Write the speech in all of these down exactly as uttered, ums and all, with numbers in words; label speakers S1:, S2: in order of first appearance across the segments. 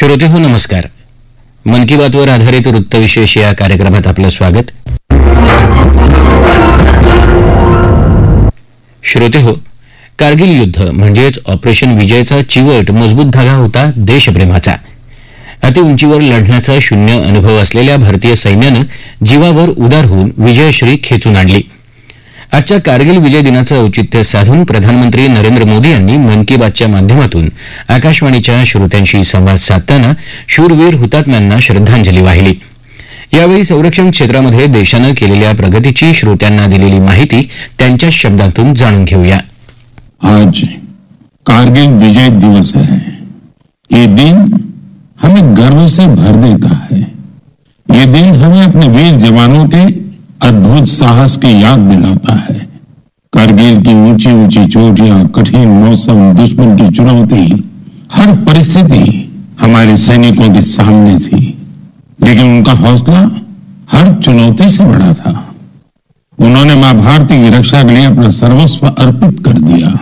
S1: श्रोते हो नमस्कार. मन की बातवर आधारित वृत्तविशेष या कार्यक्रमात आपलं स्वागत. श्रोते हो, कारगिल युद्ध म्हणजेच ऑपरेशन विजयचा चिवट मजबूत धागा होता देशप्रेमाचा. अति उंचीवर लढण्याचा शून्य अनुभव असलेल्या भारतीय सैन्यानं जीवावर उदार होऊन विजयश्री खेचून आणली. आजच्या कारगिल विजय दिनाचं औचित्य साधून प्रधानमंत्री नरेंद्र मोदी यांनी मन की बातच्या माध्यमातून आकाशवाणीच्या श्रोत्यांशी संवाद साधताना शूरवीर हुतात्म्यांना श्रद्धांजली वाहिली. यावेळी संरक्षण क्षेत्रामध्ये देशानं केलेल्या प्रगतीची श्रोत्यांना दिलेली माहिती त्यांच्याच शब्दातून जाणून घेऊया.
S2: आज कारगिल विजय दिवस है. ये दिन हमें गर्व से भर देता है. ये दिन हमें अपने वीर जवानों के अद्भुत साहस की याद दिलाता है. कारगिल की ऊंची ऊंची चोटियां, कठिन मौसम, दुश्मन की चुनौती, हर परिस्थिति हमारे सैनिकों के सामने थी, लेकिन उनका हौसला हर चुनौती से बड़ा था. उन्होंने मां भारती की रक्षा के लिए अपना सर्वस्व अर्पित कर दिया.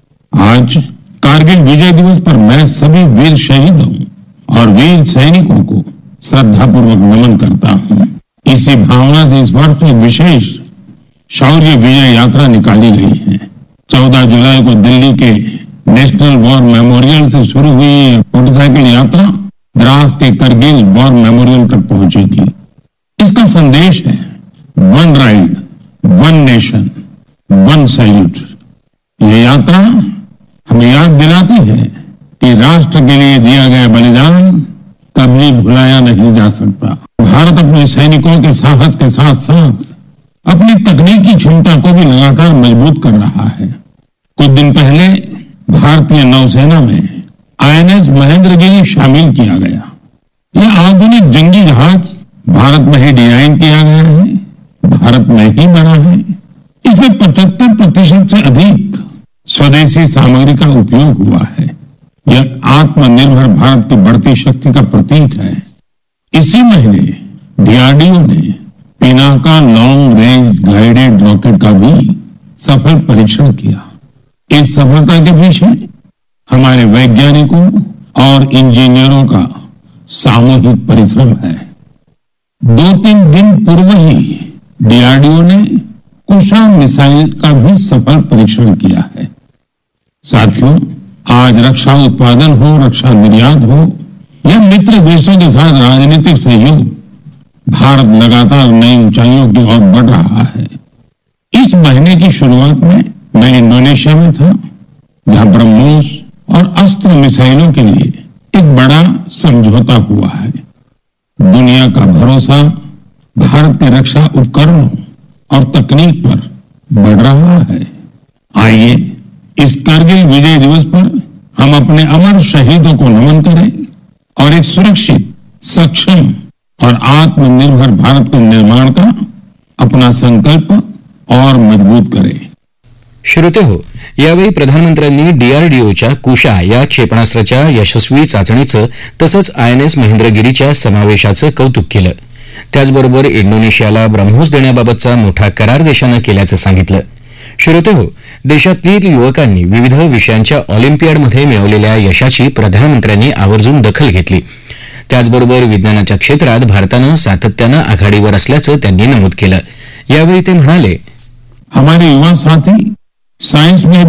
S2: आज कारगिल विजय दिवस पर मैं सभी वीर शहीदों और वीर सैनिकों को श्रद्धापूर्वक नमन करता हूं. इसी भावना से इस वर्ष एक विशेष शौर्य विजय यात्रा निकाली गई है. चौदह जुलाई को दिल्ली के नेशनल वॉर मेमोरियल से शुरू हुई मोटरसाइकिल यात्रा द्रास के करगिल वॉर मेमोरियल तक पहुंचेगी. इसका संदेश है one ride, one nation, one salute. ये यात्रा हमें याद दिलाती है कि राष्ट्र के लिए दिया गया बलिदान कभी भुलाया नहीं जा सकता. भारत अपने सैनिकों के साहस के साथ साथ अपनी तकनीकी क्षमता को भी लगातार मजबूत कर रहा है. कुछ दिन पहले भारतीय नौसेना में आईएनएस महेंद्रगिरी शामिल किया गया. यह आधुनिक जंगी जहाज भारत में ही डिजाइन किया गया है, भारत में ही बना है. इसमें पचहत्तर प्रतिशत से अधिक स्वदेशी सामग्री का उपयोग हुआ है. यह आत्मनिर्भर भारत की बढ़ती शक्ति का प्रतीक है. इसी महीने डीआरडीओ ने Pinaka long range guided rocket का भी सफल परीक्षण किया. इस सफलता के पीछे हमारे वैज्ञानिकों और इंजीनियरों का सामूहिक परिश्रम है. दो तीन दिन पूर्व ही डीआरडीओ ने कुशा मिसाइल का भी सफल परीक्षण किया है. साथियों, आज रक्षा उत्पादन हो, रक्षा निर्यात हो या मित्र देशों के साथ राजनीतिक सहयोग, भारत लगातार नई ऊंचाइयों की ओर बढ़ रहा है. इस महीने की शुरुआत में मैं इंडोनेशिया में था, जहां ब्रह्मोस और अस्त्र मिसाइलों के लिए एक बड़ा समझौता हुआ है. दुनिया का भरोसा भारत के रक्षा उपकरणों और तकनीक पर बढ़ रहा है. आइए इस कारगिल विजय दिवस पर हम अपने अमर शहीदों को नमन करें और एक सुरक्षित, सक्षम और आत्मनिर्भर भारत के निर्माण का अपना संकल्प और मजबूत करें.
S1: श्रोते हो, यावेळी प्रधानमंत्र्यांनी डीआरडीओच्या कुशा या क्षेपणास्त्राच्या यशस्वी चाचणीचं तसंच आयएनएस महेंद्रगिरीच्या समावेशाचं कौतुक केलं. त्याचबरोबर इंडोनेशियाला ब्रह्मोस देण्याबाबतचा मोठा करार देशानं केल्याचं सांगितलं. श्रोते हो, देशातील युवकांनी विविध विषयांच्या ऑलिम्पियाडमध्ये मिळवलेल्या यशाची प्रधानमंत्र्यांनी आवर्जून दखल घेतली. त्याचबरोबर विज्ञानाच्या क्षेत्रात भारतानं सातत्यानं आघाडीवर असल्याचं त्यांनी नमूद केलं. यावेळी ते म्हणाले,
S2: हमारे युवा साथी साइंस में